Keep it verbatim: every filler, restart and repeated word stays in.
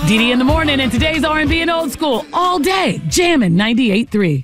Dee Dee in the morning, and today's R and B and old school all day, jamming ninety-eight point three.